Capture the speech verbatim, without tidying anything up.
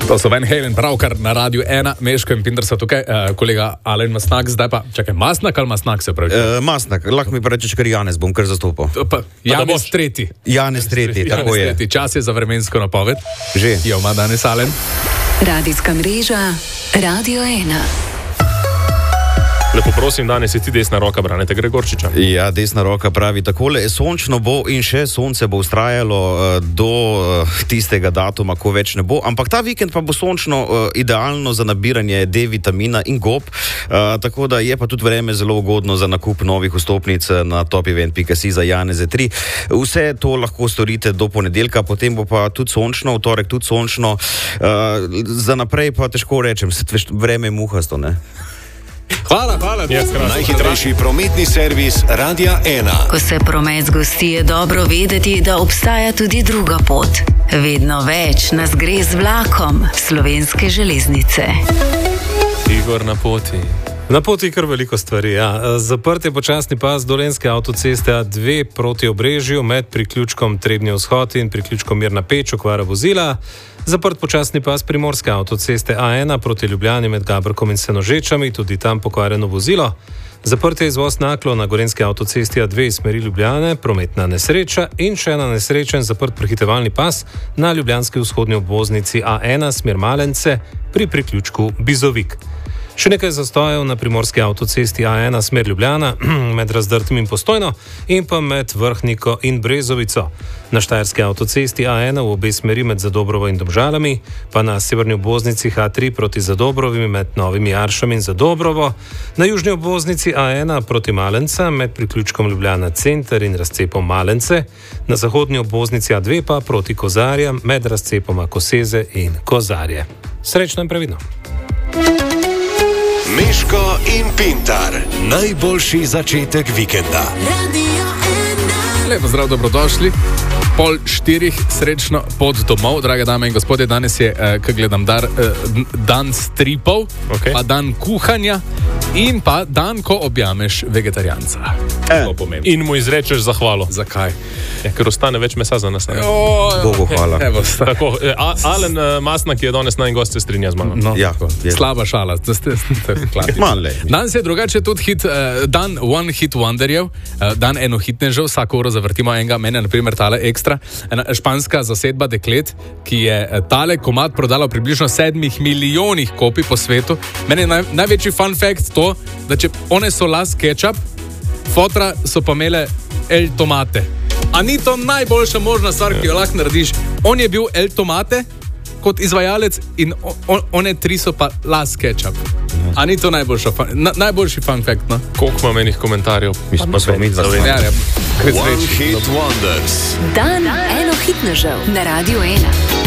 To so Van Halen, pravkar na Radiu ena, Meško in Pinder so tukaj, uh, kolega Alen Masnak, zdaj pa, čakaj, Masnak ali Masnak se pravi? Uh, Masnak, lahko mi pa rečeš, ker Janez bom kar zastopal. Pa, Janez tretji. Janez tretji, tako je. Tretji. Čas je za vremensko napoved. Že. Jo, ima danes Alen. Radijska mreža Radio ena. Lepo prosim, danes je ti desna roka Braneta Gregorčiča. Ja, desna roka pravi takole, sončno bo in še sonce bo ustrajalo uh, do uh, tistega datuma, ko več ne bo, ampak ta vikend pa bo sončno uh, idealno za nabiranje D-vitamina in gob, uh, tako da je pa tudi vreme zelo ugodno za nakup novih vstopnic na top event pika si za Janeze tri. Vse to lahko storite do ponedeljka, potem bo pa tudi sončno, v torek tudi sončno, uh, za naprej pa težko rečem, vreme je muhasto, ne? Hvala, hvala. Yes, Najhitrejši prometni servis Radia ena. Ko se promet zgosti, je dobro vedeti, da obstaja tudi druga pot. Vedno več nas gre z vlakom Slovenske železnice. Igor na poti. Na poti kar veliko stvari, ja. Zaprt je počasni pas Dolenjske avtoceste A dva proti Obrežju med priključkom Trebnje vzhod in priključkom Mirna Peč, okvara vozila. Zaprt počasni pas Primorske avtoceste A ena proti Ljubljani med Gabrkom in Senožečami, tudi tam pokvarjeno vozilo. Zaprt je izvoz Naklo na Gorenjski avtocesti A dva iz smeri Ljubljane, prometna nesreča in še ena nesreča in zaprt prehitevalni pas na ljubljanski vzhodni obvoznici A ena smer Malence pri priključku Bizovik. Še nekaj zastojev na Primorski avtocesti A ena smer Ljubljana med Razdrtim in Postojno in pa med Vrhniko in Brezovico. Na Štajerski avtocesti A ena v obe smeri med Zadobrovo in Domžalami, pa na severni obvoznici H tri proti Zadobrovi med Novimi Jaršami in Zadobrovo, na južni obvoznici A ena proti Malenca med priključkom Ljubljana Center in razcepom Malence, na zahodni obvoznici A dva pa proti Kozarjem med razcepoma Koseze in Kozarje. Srečno in previdno. Meško in Pintar. Najboljši začetek vikenda. Lepo zdrav, dobrodošli. Pol štirih, srečno pot domov, drage dame in gospodje. Danes je, eh, kaj gledam, dar, eh, dan stripov, okay. Pa dan kuhanja in pa dan, ko objameš vegetarijanca. Eh. In mu izrečeš zahvalo. Zakaj? Ja, ker ostane več mesa za nas. Bogu hvala. Evo, Tako, eh, A- Alen uh, Masnak je danes naj gost se strinja z mano. no, Ja, je. slaba šala. To ste, to je klasično. Malo le. Danes je drugače tudi hit, uh, dan one hit wonderjev, uh, dan enohitnežev, vsako uro zavrtimo enega, mene na primer tale ekstra, ena španska zasedba deklet, ki je uh, tale komad prodala v približno sedmih milijonih kopij po svetu. Mene je naj, največji fun fact to, da če one so las ketchup, fotra so pa imele el tomate. A ni to najboljša možna stvar, ki jo lahko narediš? On je bil el tomate kot izvajalec in on, one tri so pa las ketchup. A ni to najboljša, na, najboljši fun fact, no? Koliko ima menih komentarjev? Mislim, pa smo mi dva. Ja, ja, kar One sreči. Hit Wonders. Dan enohitnežev na Radio ena.